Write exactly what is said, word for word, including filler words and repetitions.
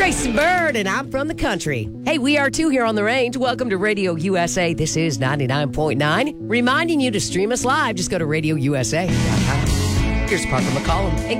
Grace Bird, and I'm from the country. Hey, we are too here on the range. Welcome to Radio U S A. This is ninety-nine point nine. Reminding you to stream us live. Just go to radio u s a dot com. Here's Parker McCollum.